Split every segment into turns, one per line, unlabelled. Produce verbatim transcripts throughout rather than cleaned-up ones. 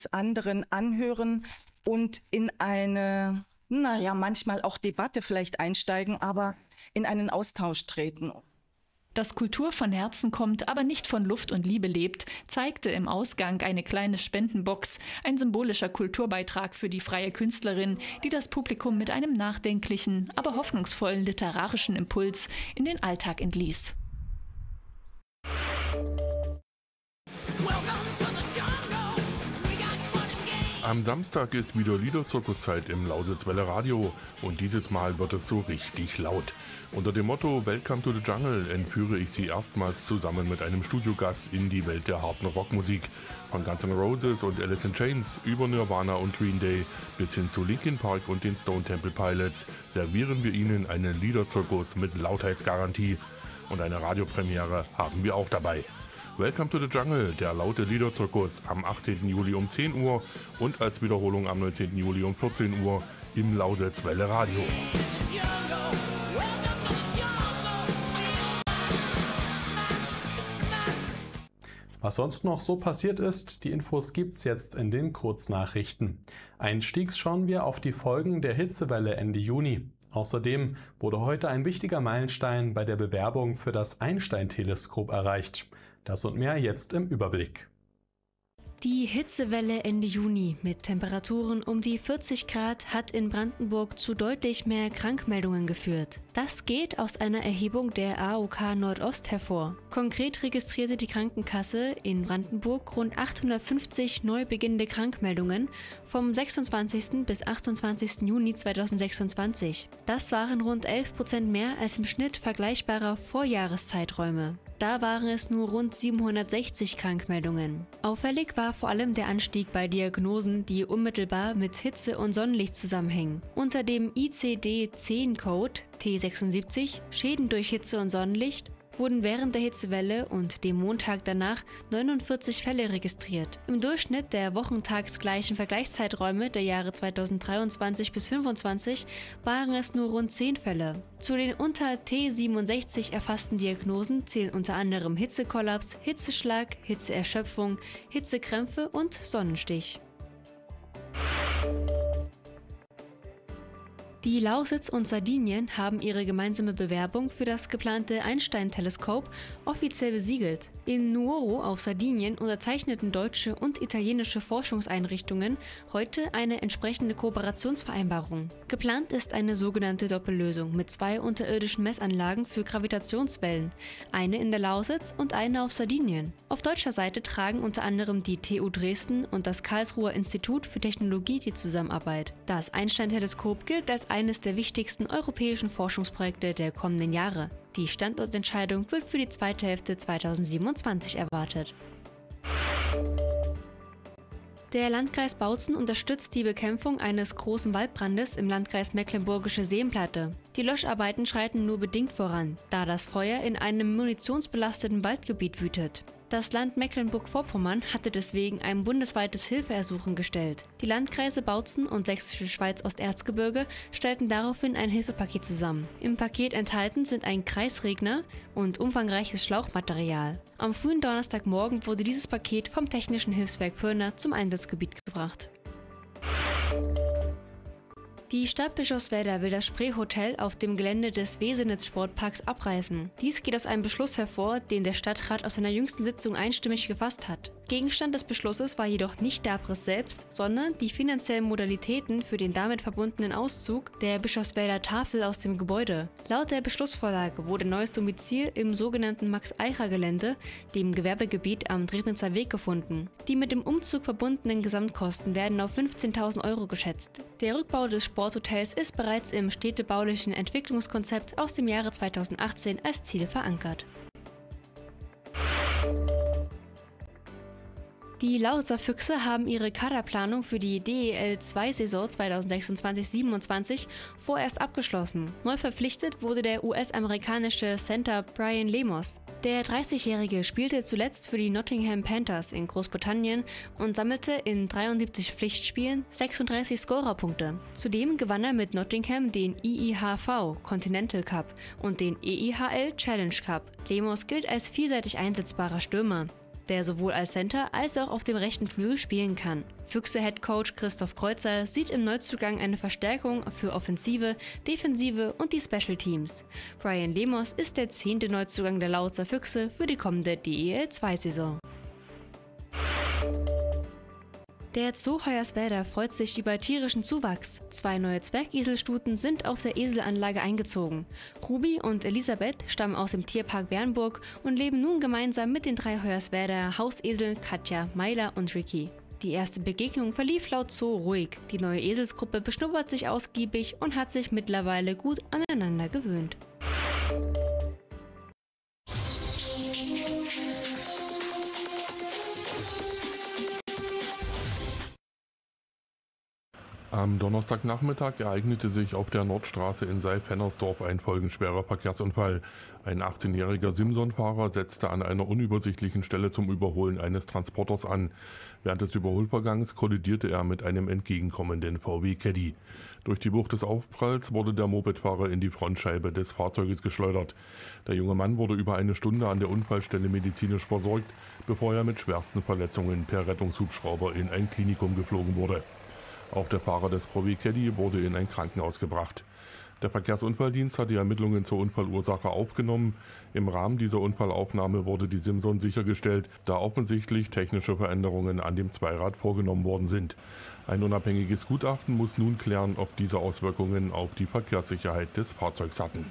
anderen anhören und in eine, naja, manchmal auch Debatte vielleicht einsteigen, aber in einen Austausch treten.
Dass Kultur von Herzen kommt, aber nicht von Luft und Liebe lebt, zeigte im Ausgang eine kleine Spendenbox, ein symbolischer Kulturbeitrag für die freie Künstlerin, die das Publikum mit einem nachdenklichen, aber hoffnungsvollen literarischen Impuls in den Alltag entließ.
Am Samstag ist wieder Liederzirkuszeit im Lausitzwelle Radio und dieses Mal wird es so richtig laut. Unter dem Motto Welcome to the Jungle entführe ich Sie erstmals zusammen mit einem Studiogast in die Welt der harten Rockmusik. Von Guns N' Roses und Alice in Chains über Nirvana und Green Day bis hin zu Linkin Park und den Stone Temple Pilots servieren wir Ihnen einen Liederzirkus mit Lautheitsgarantie. Und eine Radiopremiere haben wir auch dabei. Welcome to the Jungle, der laute Liederzirkus am achtzehnten Juli um zehn Uhr und als Wiederholung am neunzehnten Juli um vierzehn Uhr im Lausitzwelle Radio.
Was sonst noch so passiert ist, die Infos gibt's jetzt in den Kurznachrichten. Einstiegs schauen wir auf die Folgen der Hitzewelle Ende Juni. Außerdem wurde heute ein wichtiger Meilenstein bei der Bewerbung für das Einstein-Teleskop erreicht. Das und mehr jetzt im Überblick.
Die Hitzewelle Ende Juni mit Temperaturen um die vierzig Grad hat in Brandenburg zu deutlich mehr Krankmeldungen geführt. Das geht aus einer Erhebung der A O K Nordost hervor. Konkret registrierte die Krankenkasse in Brandenburg rund achthundertfünfzig neu beginnende Krankmeldungen vom sechsundzwanzigsten bis achtundzwanzigsten Juni zweitausendsechsundzwanzig. Das waren rund elf Prozent mehr als im Schnitt vergleichbarer Vorjahreszeiträume. Da waren es nur rund siebenhundertsechzig Krankmeldungen. Auffällig war vor allem der Anstieg bei Diagnosen, die unmittelbar mit Hitze und Sonnenlicht zusammenhängen. Unter dem I C D zehn Code T sechsundsiebzig, Schäden durch Hitze und Sonnenlicht, wurden während der Hitzewelle und dem Montag danach neunundvierzig Fälle registriert. Im Durchschnitt der wochentagsgleichen Vergleichszeiträume der Jahre zweitausenddreiundzwanzig bis zweitausendfünfundzwanzig waren es nur rund zehn Fälle. Zu den unter T siebenundsechzig erfassten Diagnosen zählen unter anderem Hitzekollaps, Hitzeschlag, Hitzeerschöpfung, Hitzekrämpfe und Sonnenstich. Die Lausitz und Sardinien haben ihre gemeinsame Bewerbung für das geplante Einstein-Teleskop offiziell besiegelt. In Nuoro auf Sardinien unterzeichneten deutsche und italienische Forschungseinrichtungen heute eine entsprechende Kooperationsvereinbarung. Geplant ist eine sogenannte Doppellösung mit zwei unterirdischen Messanlagen für Gravitationswellen, eine in der Lausitz und eine auf Sardinien. Auf deutscher Seite tragen unter anderem die T U Dresden und das Karlsruher Institut für Technologie die Zusammenarbeit. Das Einstein-Teleskop gilt als eines der wichtigsten europäischen Forschungsprojekte der kommenden Jahre. Die Standortentscheidung wird für die zweite Hälfte zweitausendsiebenundzwanzig erwartet. Der Landkreis Bautzen unterstützt die Bekämpfung eines großen Waldbrandes im Landkreis Mecklenburgische Seenplatte. Die Löscharbeiten schreiten nur bedingt voran, da das Feuer in einem munitionsbelasteten Waldgebiet wütet. Das Land Mecklenburg-Vorpommern hatte deswegen ein bundesweites Hilfeersuchen gestellt. Die Landkreise Bautzen und Sächsische Schweiz-Osterzgebirge stellten daraufhin ein Hilfepaket zusammen. Im Paket enthalten sind ein Kreisregner und umfangreiches Schlauchmaterial. Am frühen Donnerstagmorgen wurde dieses Paket vom Technischen Hilfswerk Pirna zum Einsatzgebiet gebracht. Die Stadt Bischofswerda will das Spree-Hotel auf dem Gelände des Wesenitz-Sportparks abreißen. Dies geht aus einem Beschluss hervor, den der Stadtrat aus seiner jüngsten Sitzung einstimmig gefasst hat. Gegenstand des Beschlusses war jedoch nicht der Abriss selbst, sondern die finanziellen Modalitäten für den damit verbundenen Auszug der Bischofswerder Tafel aus dem Gebäude. Laut der Beschlussvorlage wurde neues Domizil im sogenannten Max-Eicher-Gelände, dem Gewerbegebiet am Drebnitzer Weg, gefunden. Die mit dem Umzug verbundenen Gesamtkosten werden auf fünfzehntausend Euro geschätzt. Der Rückbau des Sporthotels ist bereits im städtebaulichen Entwicklungskonzept aus dem Jahre zweitausendachtzehn als Ziel verankert. Die Lausitzer Füchse haben ihre Kaderplanung für die D E L zwei Saison zweitausendsechsundzwanzig siebenundzwanzig vorerst abgeschlossen. Neu verpflichtet wurde der U S-amerikanische Center Brian Lemos. Der dreißigjährige spielte zuletzt für die Nottingham Panthers in Großbritannien und sammelte in dreiundsiebzig Pflichtspielen sechsunddreißig Scorerpunkte. Zudem gewann er mit Nottingham den I I H V Continental Cup und den E I H L Challenge Cup. Lemos gilt als vielseitig einsetzbarer Stürmer. der sowohl als Center als auch auf dem rechten Flügel spielen kann. Füchse-Headcoach Christoph Kreuzer sieht im Neuzugang eine Verstärkung für Offensive, Defensive und die Special Teams. Brian Lemos ist der zehnte Neuzugang der Lausitzer Füchse für die kommende D E L zwei Saison. Der Zoo Hoyerswerda freut sich über tierischen Zuwachs. Zwei neue Zwergeselstuten sind auf der Eselanlage eingezogen. Ruby und Elisabeth stammen aus dem Tierpark Bernburg und leben nun gemeinsam mit den drei Hoyerswerda Hauseseln Katja, Myla und Ricky. Die erste Begegnung verlief laut Zoo ruhig. Die neue Eselsgruppe beschnuppert sich ausgiebig und hat sich mittlerweile gut aneinander gewöhnt.
Am Donnerstagnachmittag ereignete sich auf der Nordstraße in Seiff-Hennersdorf ein folgenschwerer Verkehrsunfall. Ein achtzehnjähriger Simson-Fahrer setzte an einer unübersichtlichen Stelle zum Überholen eines Transporters an. Während des Überholvorgangs kollidierte er mit einem entgegenkommenden V W Caddy. Durch die Wucht des Aufpralls wurde der Mopedfahrer in die Frontscheibe des Fahrzeuges geschleudert. Der junge Mann wurde über eine Stunde an der Unfallstelle medizinisch versorgt, bevor er mit schwersten Verletzungen per Rettungshubschrauber in ein Klinikum geflogen wurde. Auch der Fahrer des V W Caddy wurde in ein Krankenhaus gebracht. Der Verkehrsunfalldienst hat die Ermittlungen zur Unfallursache aufgenommen. Im Rahmen dieser Unfallaufnahme wurde die Simson sichergestellt, da offensichtlich technische Veränderungen an dem Zweirad vorgenommen worden sind. Ein unabhängiges Gutachten muss nun klären, ob diese Auswirkungen auf die Verkehrssicherheit des Fahrzeugs hatten.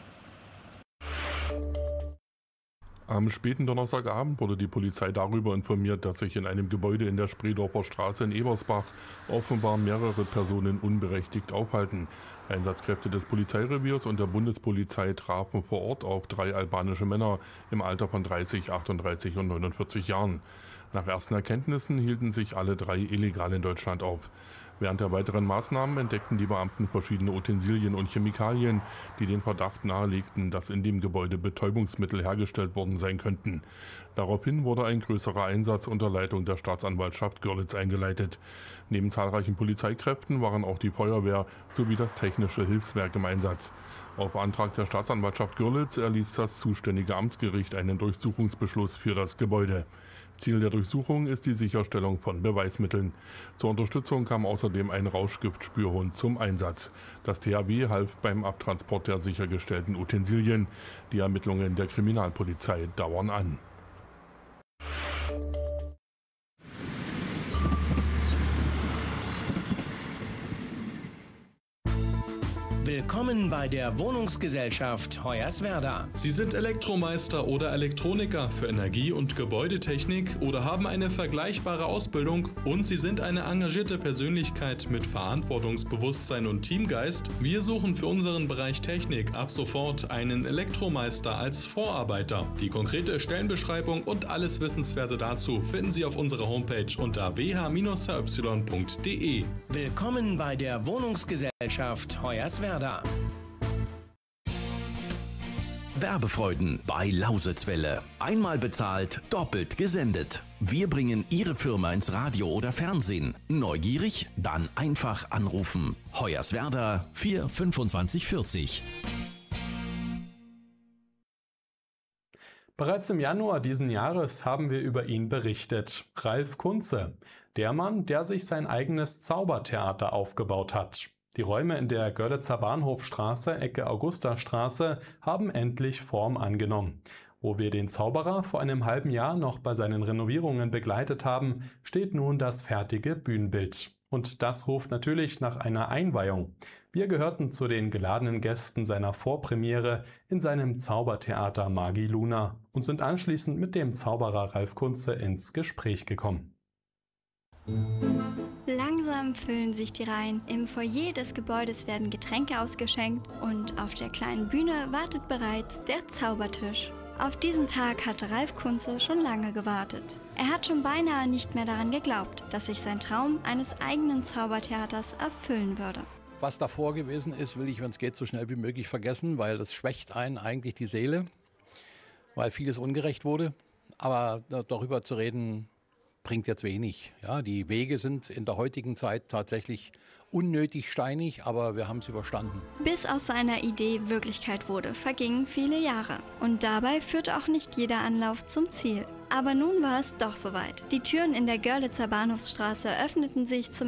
Am späten Donnerstagabend wurde die Polizei darüber informiert, dass sich in einem Gebäude in der Spreedorfer Straße in Ebersbach offenbar mehrere Personen unberechtigt aufhalten. Einsatzkräfte des Polizeireviers und der Bundespolizei trafen vor Ort auf drei albanische Männer im Alter von dreißig, achtunddreißig und neunundvierzig Jahren. Nach ersten Erkenntnissen hielten sich alle drei illegal in Deutschland auf. Während der weiteren Maßnahmen entdeckten die Beamten verschiedene Utensilien und Chemikalien, die den Verdacht nahelegten, dass in dem Gebäude Betäubungsmittel hergestellt worden sein könnten. Daraufhin wurde ein größerer Einsatz unter Leitung der Staatsanwaltschaft Görlitz eingeleitet. Neben zahlreichen Polizeikräften waren auch die Feuerwehr sowie das Technische Hilfswerk im Einsatz. Auf Antrag der Staatsanwaltschaft Görlitz erließ das zuständige Amtsgericht einen Durchsuchungsbeschluss für das Gebäude. Ziel der Durchsuchung ist die Sicherstellung von Beweismitteln. Zur Unterstützung kam außerdem ein Rauschgiftspürhund zum Einsatz. Das T H W half beim Abtransport der sichergestellten Utensilien. Die Ermittlungen der Kriminalpolizei dauern an.
Willkommen bei der Wohnungsgesellschaft Hoyerswerda.
Sie sind Elektromeister oder Elektroniker für Energie- und Gebäudetechnik oder haben eine vergleichbare Ausbildung und Sie sind eine engagierte Persönlichkeit mit Verantwortungsbewusstsein und Teamgeist. Wir suchen für unseren Bereich Technik ab sofort einen Elektromeister als Vorarbeiter. Die konkrete Stellenbeschreibung und alles Wissenswerte dazu finden Sie auf unserer Homepage unter w h Bindestrich y punkt d e.
Willkommen bei der Wohnungsgesellschaft Hoyerswerda.
Werbefreuden bei Lausitzwelle. Einmal bezahlt, doppelt gesendet. Wir bringen Ihre Firma ins Radio oder Fernsehen. Neugierig? Dann einfach anrufen. Hoyerswerda vier fünfundzwanzig vierzig.
Bereits im Januar diesen Jahres haben wir über ihn berichtet. Ralf Kunze, der Mann, der sich sein eigenes Zaubertheater aufgebaut hat. Die Räume in der Görlitzer Bahnhofstraße, Ecke Augustastraße, haben endlich Form angenommen. Wo wir den Zauberer vor einem halben Jahr noch bei seinen Renovierungen begleitet haben, steht nun das fertige Bühnenbild. Und das ruft natürlich nach einer Einweihung. Wir gehörten zu den geladenen Gästen seiner Vorpremiere in seinem Zaubertheater Magi Luna und sind anschließend mit dem Zauberer Ralf Kunze ins Gespräch gekommen.
Langsam füllen sich die Reihen. Im Foyer des Gebäudes werden Getränke ausgeschenkt und auf der kleinen Bühne wartet bereits der Zaubertisch. Auf diesen Tag hatte Ralf Kunze schon lange gewartet. Er hat schon beinahe nicht mehr daran geglaubt, dass sich sein Traum eines eigenen Zaubertheaters erfüllen würde.
Was davor gewesen ist, will ich, wenn es geht, so schnell wie möglich vergessen, weil das schwächt einen eigentlich die Seele, weil vieles ungerecht wurde. Aber darüber zu reden, bringt jetzt wenig. Ja, die Wege sind in der heutigen Zeit tatsächlich unnötig steinig, aber wir haben es überstanden.
Bis aus seiner Idee Wirklichkeit wurde, vergingen viele Jahre. Und dabei führte auch nicht jeder Anlauf zum Ziel. Aber nun war es doch soweit. Die Türen in der Görlitzer Bahnhofsstraße öffneten sich zum